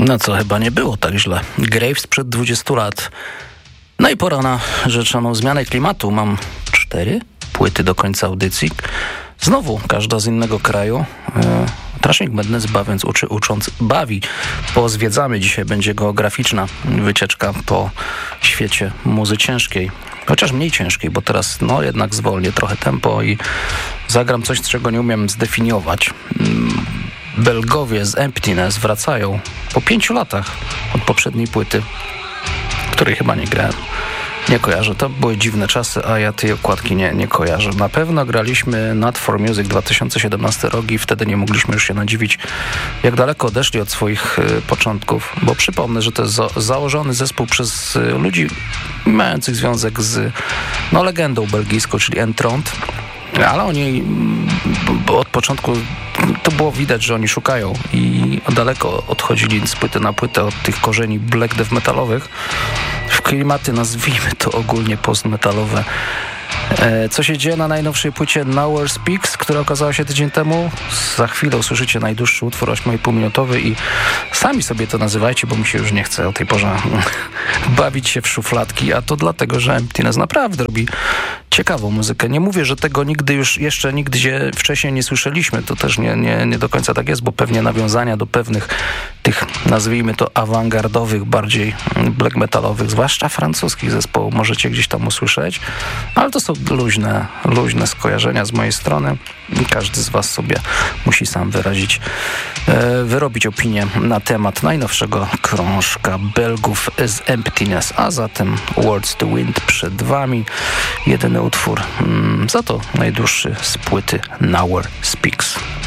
No co, chyba nie było tak źle. Grave sprzed 20 lat. No i pora na rzeczoną zmianę klimatu. Mam 4 płyty do końca audycji. Znowu każda z innego kraju. Trashing Madness bawiąc uczy, ucząc bawi. Pozwiedzamy. Dzisiaj będzie geograficzna wycieczka po świecie muzy ciężkiej. Chociaż mniej ciężkiej, bo teraz jednak zwolnię trochę tempo i zagram coś, czego nie umiem zdefiniować. Belgowie z Emptiness wracają po 5 latach od poprzedniej płyty, której chyba nie grałem. Nie kojarzę. To były dziwne czasy, a ja tej okładki nie kojarzę. Na pewno graliśmy Not For Music 2017 rok i wtedy nie mogliśmy już się nadziwić, jak daleko odeszli od swoich początków, bo przypomnę, że to jest założony zespół przez ludzi mających związek z legendą belgijską, czyli Entrant, ale oni od początku to było widać, że oni szukają i daleko odchodzili z płyty na płytę od tych korzeni black death metalowych w klimaty, nazwijmy to ogólnie postmetalowe. Co się dzieje na najnowszej płycie Nowhere Speaks, która okazała się tydzień temu? Za chwilę usłyszycie najdłuższy utwór 8,5-minutowy i sami sobie to nazywajcie, bo mi się już nie chce o tej porze bawić się w szufladki, a to dlatego, że Emptiness naprawdę robi ciekawą muzykę. Nie mówię, że tego jeszcze nigdy wcześniej nie słyszeliśmy, to też nie do końca tak jest, bo pewnie nawiązania do pewnych tych, nazwijmy to, awangardowych, bardziej black metalowych, zwłaszcza francuskich zespołów możecie gdzieś tam usłyszeć, ale to są luźne skojarzenia z mojej strony. Każdy z was sobie musi sam wyrobić opinię na temat najnowszego krążka Belgów z Emptiness, a zatem Words to Wind przed wami. Jedyny utwór, za to najdłuższy z płyty Nowhere Speaks.